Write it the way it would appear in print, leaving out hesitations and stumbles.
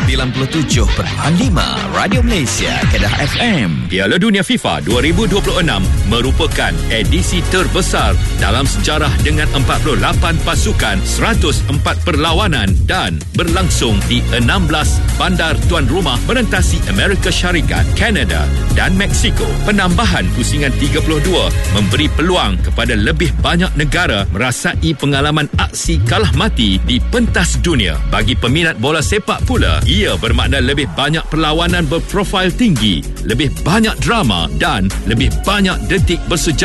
97.5 Radio Malaysia, Kedah FM. Piala Dunia FIFA 2026 merupakan edisi terbesar dalam sejarah dengan 48 pasukan, 104 perlawanan dan berlangsung di 16 bandar tuan rumah merentasi Amerika Syarikat, Kanada dan Mexico. Penambahan pusingan 32 memberi peluang kepada lebih banyak negara merasai pengalaman aksi kalah mati di pentas dunia. Bagi peminat bola sepak pula, ia bermakna lebih banyak perlawanan berprofil tinggi, lebih banyak drama dan lebih banyak detik bersejarah